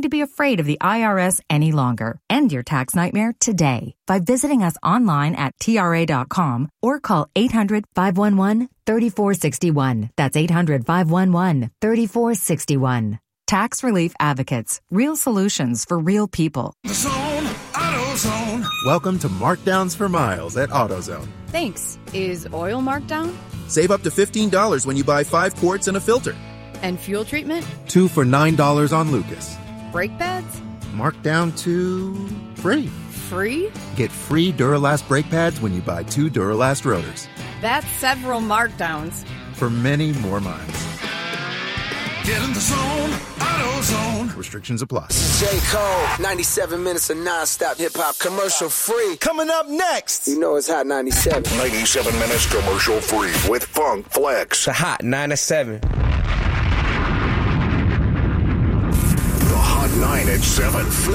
need to be afraid of the IRS any longer. End your tax nightmare today by visiting us online at TRA.com or call 800-511-3461. That's 800-511-3461. Tax Relief Advocates. Real solutions for real people. The Zone, AutoZone. Welcome to Markdowns for Miles at AutoZone. Thanks. Is oil marked down? Save up to $15 when you buy 5 quarts and a filter. And fuel treatment? 2 for $9 on Lucas. Brake pads? Marked down to free. Free? Get free Duralast brake pads when you buy 2 Duralast rotors. That's several markdowns. For many more miles. Get in the zone, AutoZone. Restrictions apply. J. Cole, 97 minutes of non-stop hip-hop, commercial free. Coming up next. You know it's Hot 97. 97 minutes commercial free with Funk Flex. The Hot 97. The Hot 9 at 7.